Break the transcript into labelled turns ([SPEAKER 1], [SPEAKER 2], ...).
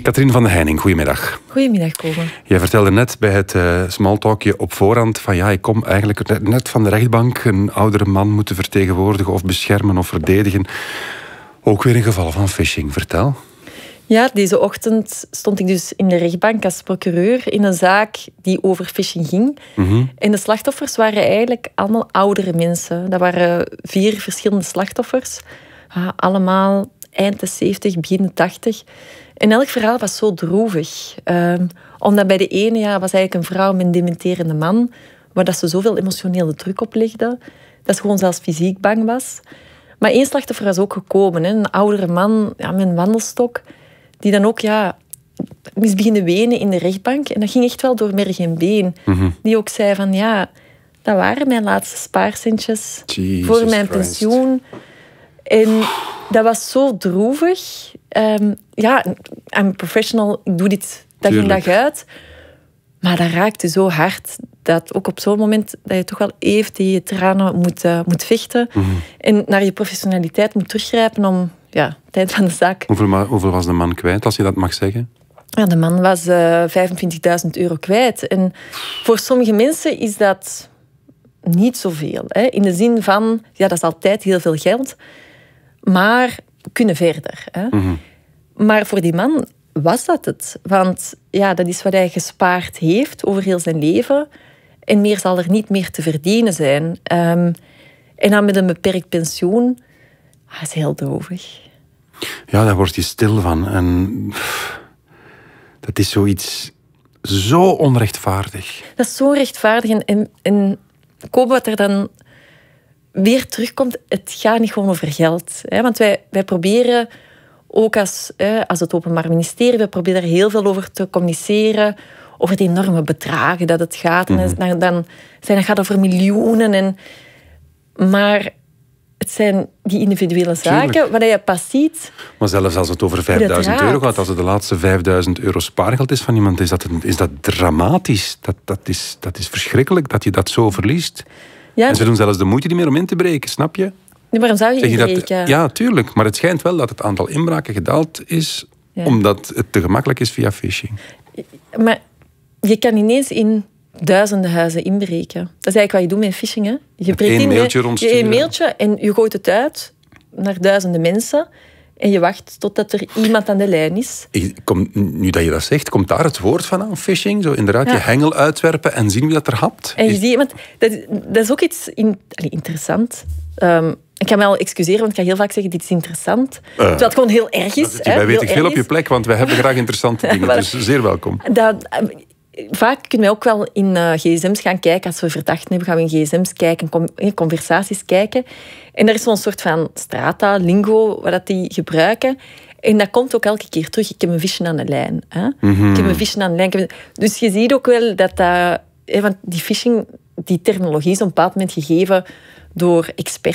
[SPEAKER 1] Katrien van de Heining, goedemiddag.
[SPEAKER 2] Goedemiddag, Kobe.
[SPEAKER 1] Jij vertelde net bij het smalltalkje op voorhand van ja, ik kom eigenlijk net van de rechtbank een oudere man moeten vertegenwoordigen of beschermen of verdedigen. Ook weer een geval van phishing. Vertel.
[SPEAKER 2] Ja, deze ochtend stond ik dus in de rechtbank als procureur in een zaak die over phishing ging. Mm-hmm. En de slachtoffers waren eigenlijk allemaal oudere mensen. Dat waren 4 verschillende slachtoffers. Allemaal eind de 70, begin de 80. En elk verhaal was zo droevig. Omdat bij de ene was eigenlijk een vrouw met een dementerende man, waar dat ze zoveel emotionele druk op legde, dat ze gewoon zelfs fysiek bang was. Maar 1 slachtoffer was ook gekomen. Een oudere man met een wandelstok, die dan ook moest beginnen wenen in de rechtbank. En dat ging echt wel door merg en been. Mm-hmm. Die ook zei van dat waren mijn laatste spaarcentjes voor mijn pensioen. En dat was zo droevig. I'm a professional, ik doe dit dag in dag uit. Maar dat raakte zo hard dat ook op zo'n moment dat je toch wel even tegen je tranen moet vechten. Mm-hmm. En naar je professionaliteit moet teruggrijpen om tijd van de zaak.
[SPEAKER 1] Hoeveel was de man kwijt, als je dat mag zeggen?
[SPEAKER 2] Ja, de man was €25.000 kwijt. En voor sommige mensen is dat niet zoveel. In de zin van, dat is altijd heel veel geld. Maar kunnen verder. Mm-hmm. Maar voor die man was dat het. Want dat is wat hij gespaard heeft over heel zijn leven. En meer zal er niet meer te verdienen zijn. En dan met een beperkt pensioen. Dat is heel droevig.
[SPEAKER 1] Ja, daar word je stil van. En dat is zoiets zo onrechtvaardig.
[SPEAKER 2] Dat is zo onrechtvaardig. En Kobe, wat er dan weer terugkomt, het gaat niet gewoon over geld. Want wij proberen, ook als het Openbaar Ministerie, we proberen er heel veel over te communiceren, over de enorme bedragen dat het gaat. Mm-hmm. En dan gaat het over miljoenen. Maar het zijn die individuele zaken waar je pas ziet.
[SPEAKER 1] Maar zelfs als het over €5.000 gaat, als het de laatste €5.000 spaargeld is van iemand, is dat dramatisch. Dat is verschrikkelijk dat je dat zo verliest. Ja. En ze doen zelfs de moeite niet meer om in te breken, snap je?
[SPEAKER 2] Nee, waarom zou je inbreken?
[SPEAKER 1] Ja, tuurlijk. Maar het schijnt wel dat het aantal inbraken gedaald is, omdat het te gemakkelijk is via phishing.
[SPEAKER 2] Maar je kan ineens in duizenden huizen inbreken. Dat is eigenlijk wat je doet met phishing. Hè? Je breekt in,
[SPEAKER 1] mailtje rondsturen.
[SPEAKER 2] Een mailtje en je gooit het uit naar duizenden mensen. En je wacht totdat er iemand aan de lijn is.
[SPEAKER 1] Nu dat je dat zegt, komt daar het woord van aan, phishing? Zo inderdaad, je hengel uitwerpen en zien wie dat er hapt.
[SPEAKER 2] En je ziet, want dat is ook iets interessant. Ik kan me al excuseren, want ik ga heel vaak zeggen, dit is interessant. Terwijl het gewoon heel erg is.
[SPEAKER 1] Wij weten veel op je plek, want wij hebben graag interessante dingen. Dus zeer welkom.
[SPEAKER 2] Vaak kunnen wij ook wel in gsm's gaan kijken. Als we verdachten hebben, gaan we in gsm's kijken, conversaties kijken. En er is zo'n soort van strata, lingo, wat die gebruiken. En dat komt ook elke keer terug. Ik heb een visje aan de lijn. Hè? Mm-hmm. Ik heb een visje aan de lijn. Dus je ziet ook wel dat want die phishing, die terminologie is op een bepaald moment gegeven door experts.